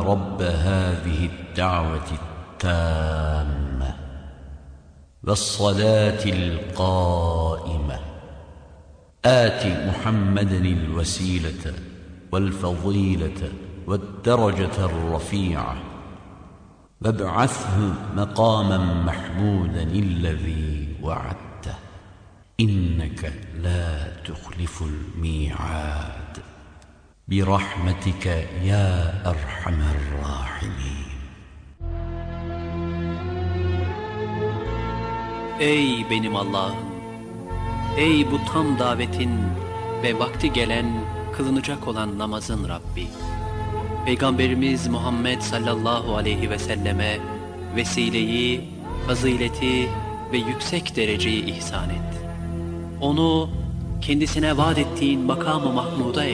رب هذه الدعوة التامة والصلاة القائمة آت محمدا الوسيلة والفضيلة والدرجة الرفيعة وابعثه مقاما محمودا الذي وعدته إنك لا تخلف الميعاد برحمتك يا أرحم الراحمين. Ey benim Allah'ım! Ey bu tam davetin ve vakti gelen, kılınacak olan namazın Rabbi! Peygamberimiz Muhammed sallallahu aleyhi ve selleme vesileyi, fazileti ve yüksek dereceyi ihsan et. Onu kendisine vaat ettiğin makamı mahmuda eyle.